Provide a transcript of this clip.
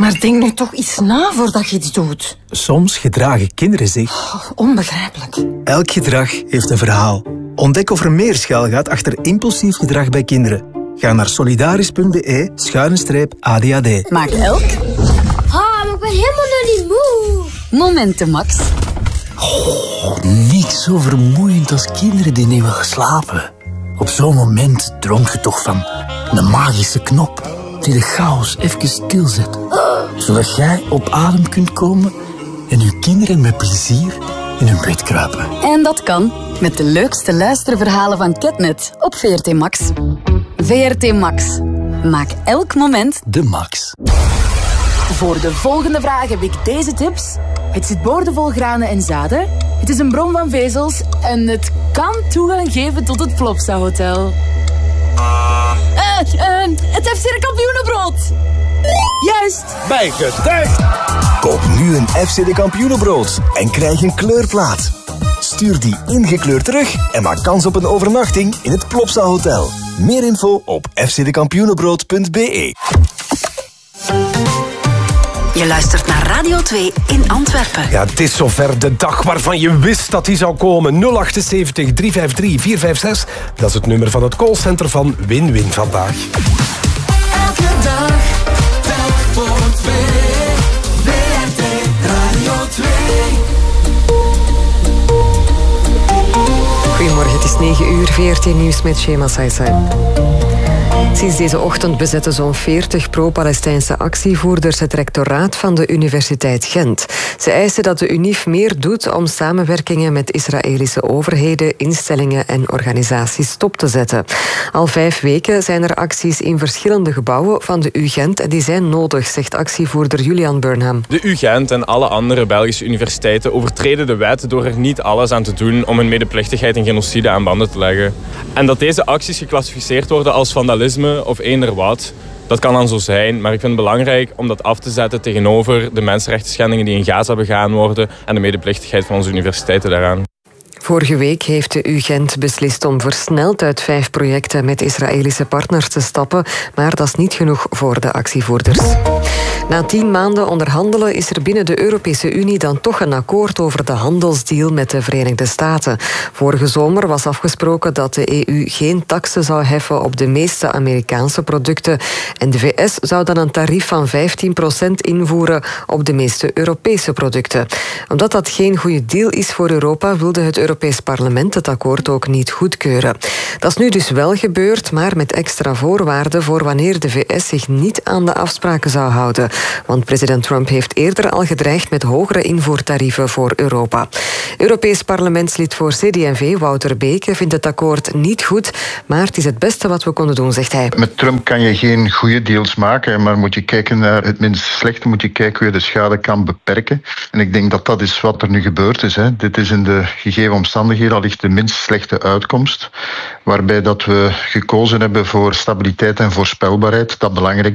Maar denk nu toch eens na voordat je iets doet. Soms gedragen kinderen zich. Onbegrijpelijk. Elk gedrag heeft een verhaal. Ontdek of er meer schuil gaat achter impulsief gedrag bij kinderen. Ga naar solidaris.be/ADHD. Maak elk Maar ik ben helemaal nog niet moe. momenten max. Niks zo vermoeiend als kinderen die niet willen slapen. Op zo'n moment droomt je toch van een magische knop die de chaos even stilzet. Zodat jij op adem kunt komen en je kinderen met plezier in hun bed kruipen. En dat kan met de leukste luisterverhalen van Ketnet op VRT Max. VRT Max. Maak elk moment de max. Voor de volgende vraag heb ik deze tips. Het zit boordevol granen en zaden. Het is een bron van vezels. En het kan toegang geven tot het Plopsa Hotel. Het FC de Kampioenenbrood. Juist. Bijgetuigd. Koop nu een FC de Kampioenenbrood en krijg een kleurplaat. Stuur die ingekleurd terug en maak kans op een overnachting in het Plopsa Hotel. Meer info op fcdekampioenenbrood.be. Je luistert naar Radio 2 in Antwerpen. Ja, het is zover, de dag waarvan je wist dat die zou komen. 078 353 456. Dat is het nummer van het callcenter van Win-Win vandaag. Elke dag, telk voor twee. WRT Radio 2. Goedemorgen, het is 9 uur, VRT Nieuws met Shema Saisai. Sinds deze ochtend bezetten zo'n 40 pro-Palestijnse actievoerders het rectoraat van de Universiteit Gent. Ze eisen dat de UNIF meer doet om samenwerkingen met Israëlische overheden, instellingen en organisaties stop te zetten. Al 5 weken zijn er acties in verschillende gebouwen van de UGent en die zijn nodig, zegt actievoerder Julian Burnham. De UGent en alle andere Belgische universiteiten overtreden de wet door er niet alles aan te doen om hun medeplichtigheid en genocide aan banden te leggen. En dat deze acties geclassificeerd worden als vandalisme of eender wat, dat kan dan zo zijn, maar ik vind het belangrijk om dat af te zetten tegenover de mensenrechtenschendingen die in Gaza begaan worden en de medeplichtigheid van onze universiteiten daaraan. Vorige week heeft de UGent beslist om versneld uit 5 projecten met Israëlische partners te stappen, maar dat is niet genoeg voor de actievoerders. Na 10 maanden onderhandelen is er binnen de Europese Unie dan toch een akkoord over de handelsdeal met de Verenigde Staten. Vorige zomer was afgesproken dat de EU geen taksen zou heffen op de meeste Amerikaanse producten en de VS zou dan een tarief van 15% invoeren op de meeste Europese producten. Omdat dat geen goede deal is voor Europa, wilde het Europees Parlement het akkoord ook niet goedkeuren. Dat is nu dus wel gebeurd, maar met extra voorwaarden voor wanneer de VS zich niet aan de afspraken zou houden. Want president Trump heeft eerder al gedreigd met hogere invoertarieven voor Europa. Europees parlementslid voor CD&V, Wouter Beke, vindt het akkoord niet goed, maar het is het beste wat we konden doen, zegt hij. Met Trump kan je geen goede deals maken, maar moet je kijken naar het minst slechte, moet je kijken hoe je de schade kan beperken. En ik denk dat dat is wat er nu gebeurd is. Dit is in de gegeven omstandigheden allicht de minst slechte uitkomst, waarbij dat we gekozen hebben voor stabiliteit en voorspelbaarheid, dat belangrijk